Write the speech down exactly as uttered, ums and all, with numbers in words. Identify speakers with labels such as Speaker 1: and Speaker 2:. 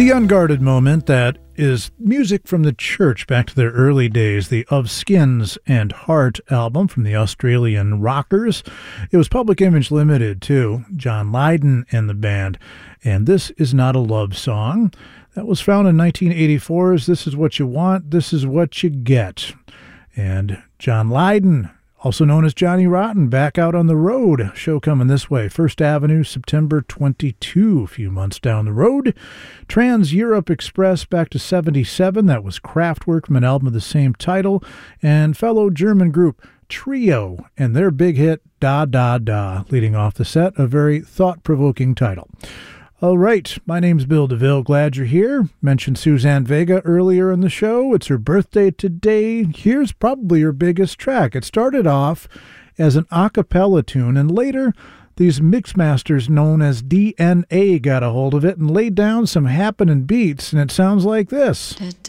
Speaker 1: The unguarded moment that is music from the church back to their early days, the Of Skins and Heart album from the Australian Rockers. It was Public Image Limited, too, John Lydon and the band. And This Is Not a Love Song. That was found in nineteen eighty-four's This Is What You Want, This Is What You Get. And John Lydon, also known as Johnny Rotten, back out on the road. Show coming this way. First Avenue, September twenty-second, a few months down the road. Trans-Europe Express back to seventy-seven. That was Kraftwerk from an album of the same title. And fellow German group Trio and their big hit, Da Da Da, leading off the set. A very thought-provoking title. All right, my name's Bill DeVille. Glad you're here. Mentioned Suzanne Vega earlier in the show. It's her birthday today. Here's probably her biggest track. It started off as an a cappella tune, and later these mixmasters known as D N A got a hold of it and laid down some happening beats, and it sounds like this.